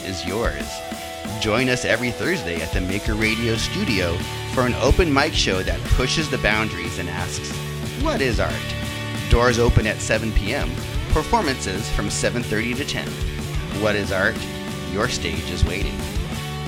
is yours. Join us every Thursday at the Maker Radio studio for an open mic show that pushes the boundaries and asks, what is art? Doors open at 7 p.m. Performances from 7:30 to 10. What is art? Your stage is waiting.